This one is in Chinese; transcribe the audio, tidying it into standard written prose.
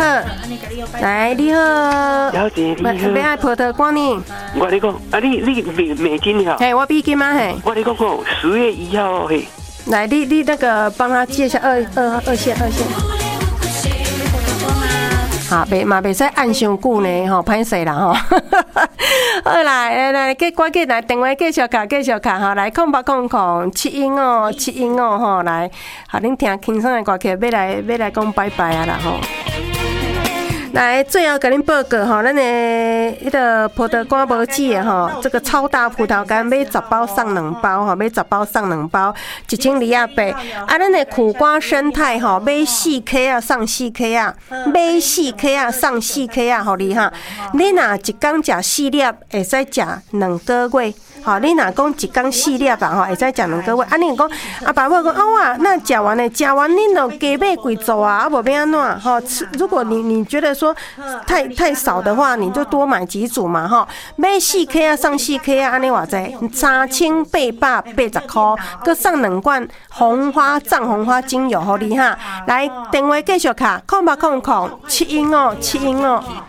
来，你好。 了解你好。 要爱葡萄干呢？ 我跟你讲，啊，你美金哈？ 嘿，我美金吗？嘿。 我跟你讲哦，10月1号嘿。 来，你那个帮他接一下二线。好，袂使按伤久呢，吼，歹势啦，吼。好啦，来，赶紧来电话继续卡，吼，来0800715715，吼，来，互恁听轻松的歌曲，要来讲拜拜啊啦，吼。来，最后给恁报告吼，咱的迄个葡萄干无止的吼，这个超大葡萄干买10包送2包吼，买10包送2包，1228。啊，咱的苦瓜生态吼，买4K 啊送4K 啊，买4K 啊送4K 啊，互你哈。你若一工食4粒，会使食2个月。好，你若讲一工4粒吧，吼，会使食2个月。啊，你讲啊，爸母讲啊，那食完恁就加买几组啊，无要安怎？吼，如果你觉得说太少的话，你就多买几组嘛，吼。买4K 啊，送4K 啊，安尼偌济？3880块，搁送2罐藏红花精油互你哈。来，电话继续卡，0800715715。